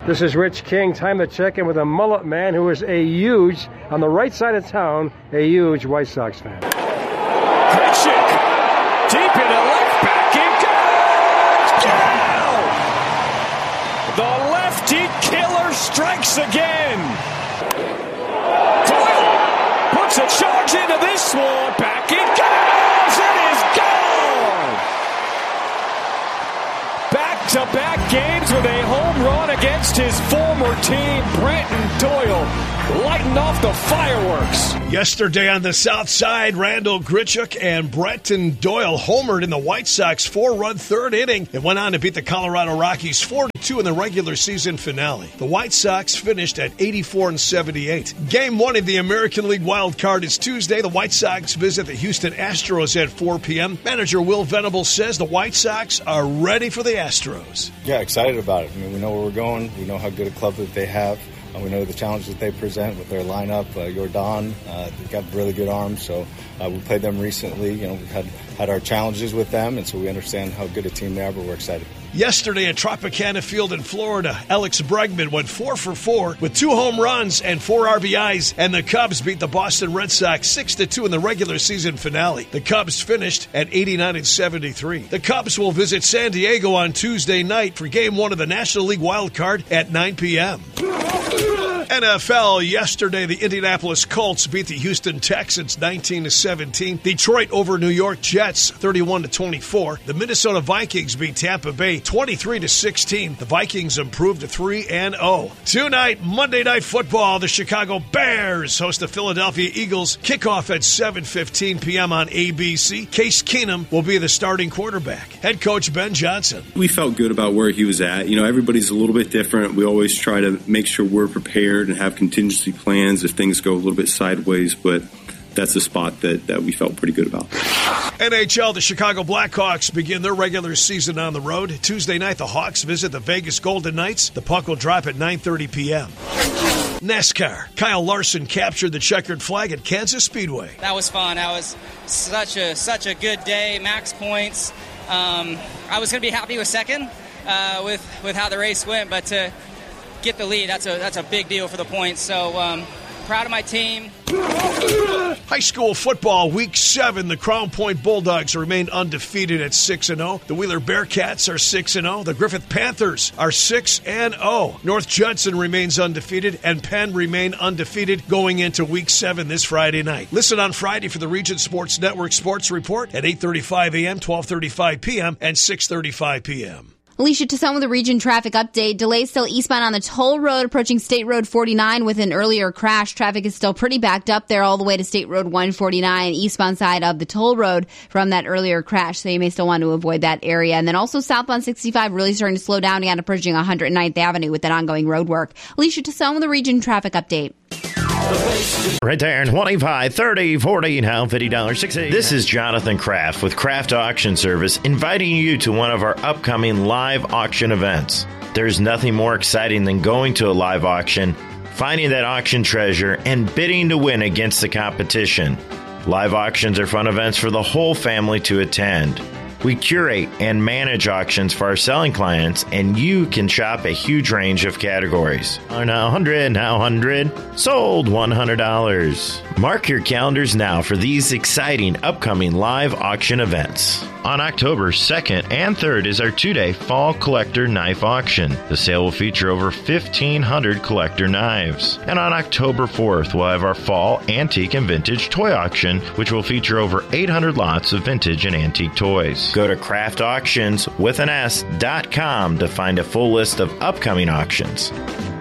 This is Rich King. Time to check in with a mullet man who is a huge, on the right side of town, a huge White Sox fan. Grichuk, deep into left, back it goes! Down! The lefty killer strikes again. Doyle puts a charge into this one. Back it goes! It is gone! Back-to-back games with a home run against his former team. Brenton Doyle lighting off the fireworks. Yesterday on the South Side, Randall Grichuk and Brenton Doyle homered in the White Sox 4-run third inning and went on to beat the Colorado Rockies 4-2 in the regular season finale. The White Sox finished at 84-78. Game 1 of the American League Wild Card is Tuesday. The White Sox visit the Houston Astros at 4 p.m. Manager Will Venable says the White Sox are ready for the Astros. Yeah, excited about it. I mean, we know where we're going. We know how good a club that they have. We know the challenges that they present with their lineup. Jordan, they've got really good arms, so we played them recently. You know, we've had our challenges with them, and so we understand how good a team they are, but we're excited. Yesterday at Tropicana Field in Florida, Alex Bregman went 4 for 4 with 2 home runs and 4 RBIs, and the Cubs beat the Boston Red Sox 6-2 in the regular season finale. The Cubs finished at 89-73. The Cubs will visit San Diego on Tuesday night for Game 1 of the National League Wild Card at 9 p.m. NFL yesterday, the Indianapolis Colts beat the Houston Texans 19-17. Detroit over New York Jets 31-24. The Minnesota Vikings beat Tampa Bay 23-16. The Vikings improved to 3-0. Tonight, Monday Night Football, the Chicago Bears host the Philadelphia Eagles. Kickoff at 7:15 p.m. on ABC. Case Keenum will be the starting quarterback. Head coach Ben Johnson. We felt good about where he was at. You know, everybody's a little bit different. We always try to make sure we're prepared and have contingency plans if things go a little bit sideways, but that's a spot that we felt pretty good about. NHL, the Chicago Blackhawks begin their regular season on the road. Tuesday night, the Hawks visit the Vegas Golden Knights. The puck will drop at 9:30 p.m. NASCAR, Kyle Larson captured the checkered flag at Kansas Speedway. That was fun. That was such a good day. Max points. I was going to be happy with second with how the race went, but to get the lead, that's a big deal for the points. So proud of my team. High school football, Week 7. The Crown Point Bulldogs remain undefeated at 6-0. The Wheeler Bearcats are 6-0. The Griffith Panthers are 6-0. North Judson remains undefeated, and Penn remain undefeated going into Week 7 this Friday night. Listen on Friday for the Region Sports Network Sports Report at 8:35 a.m., 12:35 p.m., and 6:35 p.m. Alicia Toussaint with a Region traffic update. Delays still eastbound on the toll road approaching State Road 49 with an earlier crash. Traffic is still pretty backed up there all the way to State Road 149, eastbound side of the toll road from that earlier crash. So you may still want to avoid that area. And then also southbound 65 really starting to slow down again approaching 109th Avenue with that ongoing road work. Alicia Toussaint with a Region traffic update. Right there, 25, 30, 40, now $50.60. This is Jonathan Kraft with Kraft Auction Service, inviting you to one of our upcoming live auction events. There's nothing more exciting than going to a live auction, finding that auction treasure, and bidding to win against the competition. Live auctions are fun events for the whole family to attend. We curate and manage auctions for our selling clients, and you can shop a huge range of categories. Now 100, now 100, sold $100. Mark your calendars now for these exciting upcoming live auction events. On October 2nd and 3rd is our 2-day Fall Collector Knife Auction. The sale will feature over 1,500 collector knives. And on October 4th, we'll have our Fall Antique and Vintage Toy Auction, which will feature over 800 lots of vintage and antique toys. Go to craftauctions.com to find a full list of upcoming auctions.